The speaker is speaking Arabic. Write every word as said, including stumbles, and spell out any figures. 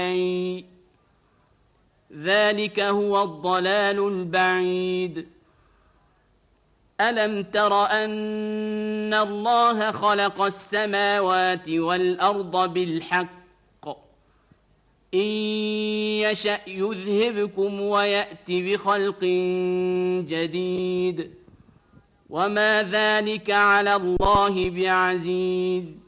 ذلك هو الضلال البعيد. ألم تر أن الله خلق السماوات والأرض بالحق إن يشأ يذهبكم ويأت بخلق جديد وما ذلك على الله بعزيز.